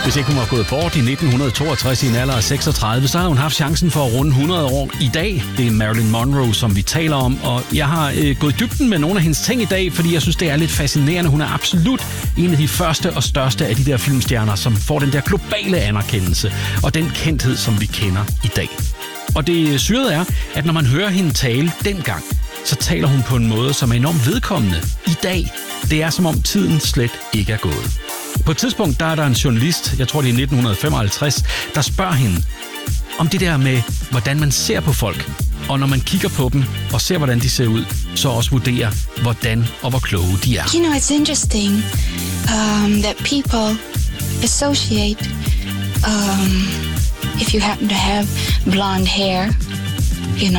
Hvis ikke hun var gået bort i 1962 i en alder af 36, så havde hun haft chancen for at runde 100 år i dag. Det er Marilyn Monroe, som vi taler om, og jeg har gået i dybden med nogle af hendes ting i dag, fordi jeg synes, det er lidt fascinerende. Hun er absolut en af de første og største af de der filmstjerner, som får den der globale anerkendelse og den kendthed, som vi kender i dag. Og det syrede er, at når man hører hende tale dengang, så taler hun på en måde, som er enormt vedkommende i dag. Det er som om tiden slet ikke er gået. På et tidspunkt, der er der en journalist, jeg tror det er 1955, der spørger hende om det der med, hvordan man ser på folk. Og når man kigger på dem og ser, hvordan de ser ud, så også vurderer, hvordan og hvor kloge de er. You know, it's interesting that people associate, if you happen to have blonde hair,